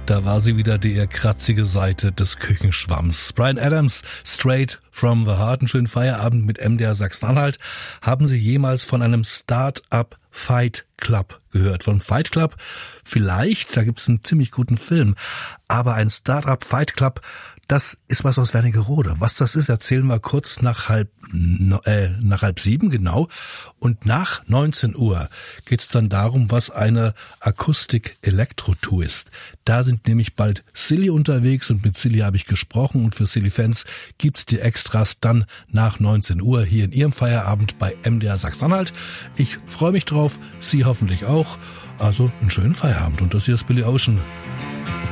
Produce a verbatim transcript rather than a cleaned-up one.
Da war sie wieder, die eher kratzige Seite des Küchenschwamms. Bryan Adams, Straight from the Heart, einen schönen Feierabend mit M D R Sachsen-Anhalt. Haben Sie jemals von einem Start-up Fight Club gehört? Von Fight Club? Vielleicht, da gibt's einen ziemlich guten Film. Aber ein Start-up Fight Club, das ist was aus Wernigerode. Was das ist, erzählen wir kurz nach halb, äh, nach halb sieben, genau. Und nach neunzehn Uhr geht's dann darum, was eine Akustik-Elektro-Tour ist. Da sind nämlich bald Silly unterwegs und mit Silly habe ich gesprochen und für Silly-Fans gibt's die Extras dann nach neunzehn Uhr hier in Ihrem Feierabend bei M D R Sachsen-Anhalt. Ich freue mich drauf, Sie hoffentlich auch. Also einen schönen Feierabend und das hier ist Billy Ocean.